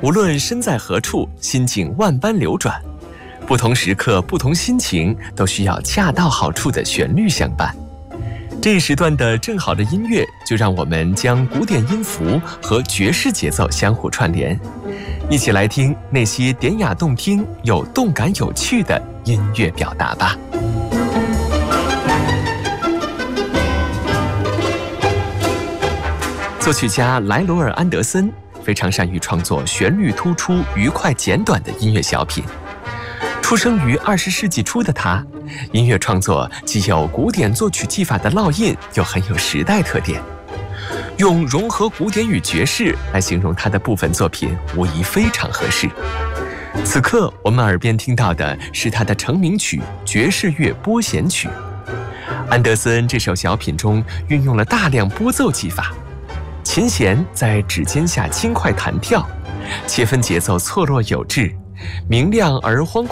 无论身在何处，心境万般流转，不同时刻、不同心情，都需要恰到好处的旋律相伴。这一时段的正好的音乐，就让我们将古典音符和爵士节奏相互串联，一起来听那些典雅动听又动感有趣的音乐表达吧。作曲家莱罗尔·安德森非常善于创作旋律突出、愉快简短的音乐小品。出生于20世纪初的他，音乐创作既有古典作曲技法的烙印，又很有时代特点。用融合古典与爵士来形容他的部分作品，无疑非常合适。此刻我们耳边听到的是他的成名曲《爵士乐拨弦曲》。安德森这首小品中运用了大量拨奏技法，琴弦在指尖下轻快弹跳，切分节奏错落有致，明亮而欢快